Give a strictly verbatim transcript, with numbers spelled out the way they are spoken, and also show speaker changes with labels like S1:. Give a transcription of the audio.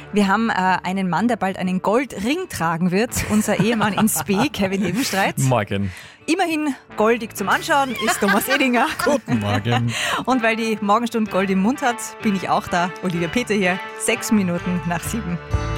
S1: Wir haben äh, einen Mann, der bald einen Goldring tragen wird. Unser Ehemann in Spee, Kevin Hebenstreit.
S2: Morgen.
S1: Immerhin goldig zum Anschauen ist Thomas Edinger.
S2: Guten Morgen.
S1: Und weil die Morgenstunde Gold im Mund hat, bin ich auch da. Olivia Peter hier. Sechs Minuten nach sieben.